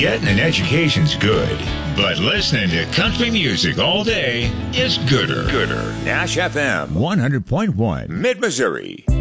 Getting an education's good, but listening to country music all day is gooder. Nash FM 100.1, Mid-Missouri.